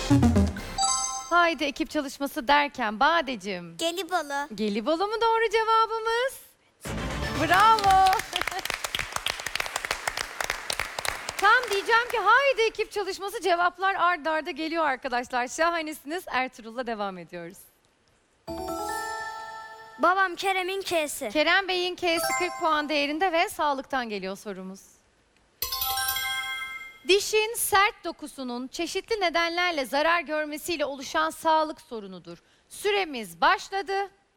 Haydi ekip çalışması derken Badeciğim. Gelibolu. Gelibolu mu doğru cevabımız? Bravo. Tam diyeceğim ki haydi ekip çalışması, cevaplar ard arda geliyor arkadaşlar. Şahanesiniz. Ertuğrul'la devam ediyoruz. Babam Kerem'in K'si. Kerem Bey'in K'si 40 puan değerinde ve sağlıktan geliyor sorumuz. Dişin sert dokusunun çeşitli nedenlerle zarar görmesiyle oluşan sağlık sorunudur. Süremiz başladı.